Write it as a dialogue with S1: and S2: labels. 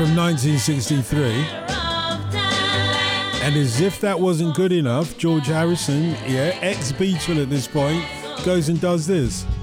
S1: from 1963. And as if that wasn't good enough, George Harrison, ex-Beatle at this point, goes and does this.